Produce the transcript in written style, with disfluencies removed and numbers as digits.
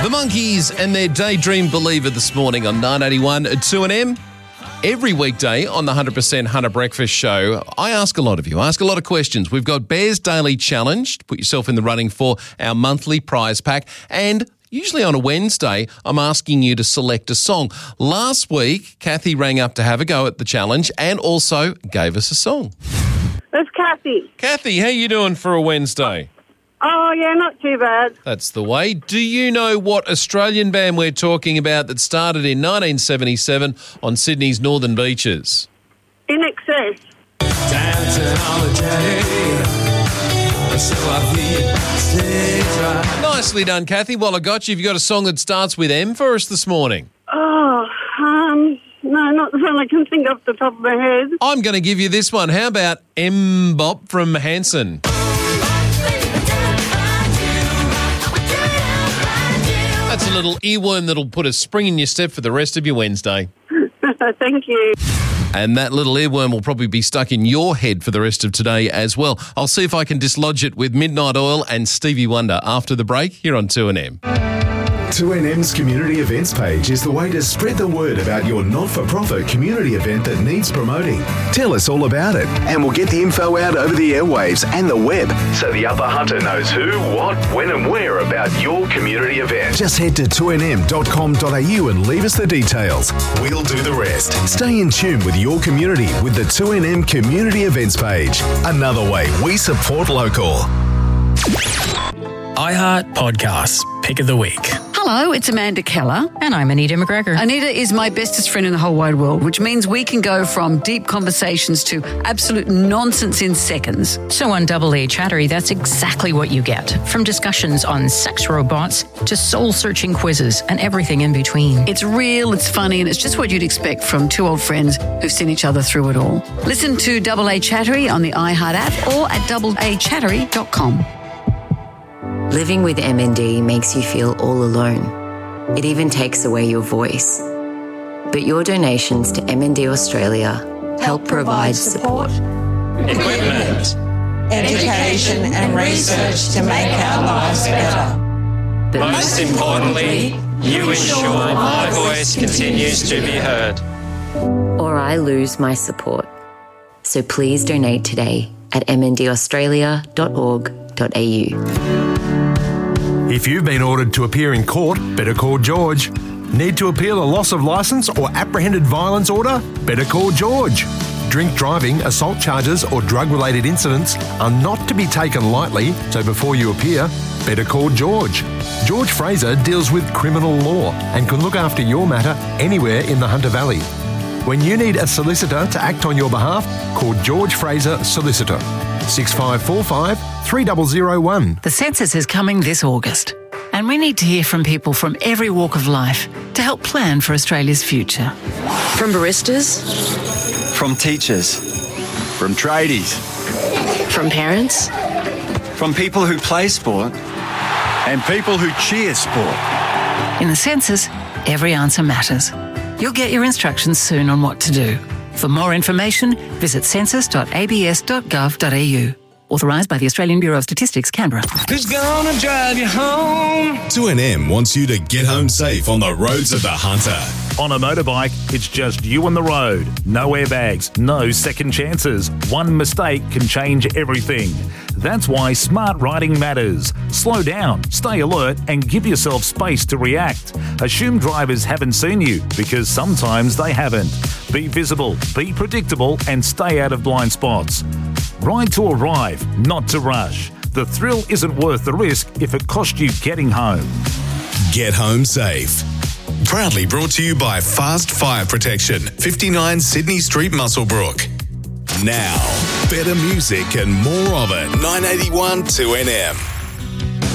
The Monkees and their Daydream Believer this morning on 981 at 2am. Every weekday on the 100% Hunter Breakfast Show, I ask a lot of you. I ask a lot of questions. We've got Bears Daily Challenge to put yourself in the running for our monthly prize pack. And usually on a Wednesday, I'm asking you to select a song. Last week, Kathy rang up to have a go at the challenge and also gave us a song. It's Kathy. Kathy, how you doing for a Wednesday? Oh, yeah, not too bad. That's the way. Do you know what Australian band we're talking about that started in 1977 on Sydney's northern beaches? In Excess. Dancing on the jetty, so I feel stay dry. Nicely done, Kathy. Well, I got you. Have you got a song that starts with M for us this morning? Oh, no, not the one I can think off the top of my head. I'm going to give you this one. How about M-Bop from Hanson? That's a little earworm that'll put a spring in your step for the rest of your Wednesday. Thank you. And that little earworm will probably be stuck in your head for the rest of today as well. I'll see if I can dislodge it with Midnight Oil and Stevie Wonder after the break here on 2NM. 2NM's community events page is the way to spread the word about your not-for-profit community event that needs promoting. Tell us all about it, and we'll get the info out over the airwaves and the web so the Upper Hunter knows who, what, when and where about your community event. Just head to 2nm.com.au and leave us the details. We'll do the rest. Stay in tune with your community with the 2NM community events page. Another way we support local. iHeart Podcasts, Pick of the Week. Hello, it's Amanda Keller. And I'm Anita McGregor. Anita is my bestest friend in the whole wide world, which means we can go from deep conversations to absolute nonsense in seconds. So on Double A Chattery, that's exactly what you get. From discussions on sex robots to soul-searching quizzes and everything in between. It's real, it's funny, and it's just what you'd expect from two old friends who've seen each other through it all. Listen to Double A Chattery on the iHeart app or at doubleachattery.com. Living with MND makes you feel all alone. It even takes away your voice. But your donations to MND Australia help provide support, equipment, education and research to make our lives better. but Most importantly, you ensure my voice continues to be heard. or I lose my support. So please donate today at mndaustralia.org.au. If you've been ordered to appear in court, better call George. Need to appeal a loss of licence or apprehended violence order? Better call George. Drink driving, assault charges or drug-related incidents are not to be taken lightly, so before you appear, better call George. George Fraser deals with criminal law and can look after your matter anywhere in the Hunter Valley. When you need a solicitor to act on your behalf, call George Fraser Solicitor. 6545 3001. The census is coming this August, and we need to hear from people from every walk of life to help plan for Australia's future. From baristas, from teachers, from tradies, from parents, from people who play sport, and people who cheer sport. In the census, every answer matters. You'll get your instructions soon on what to do. For more information, visit census.abs.gov.au. Authorised by the Australian Bureau of Statistics, Canberra. Who's gonna drive you home? 2NM wants you to get home safe on the roads of the Hunter. On a motorbike, it's just you on the road. No airbags, no second chances. One mistake can change everything. That's why smart riding matters. Slow down, stay alert, and give yourself space to react. Assume drivers haven't seen you, because sometimes they haven't. Be visible, be predictable, and stay out of blind spots. Ride to arrive, not to rush. The thrill isn't worth the risk if it costs you getting home. Get home safe. Proudly brought to you by Fast Fire Protection, 59 Sydney Street, Muswellbrook. Now, better music and more of it. 981 2NM.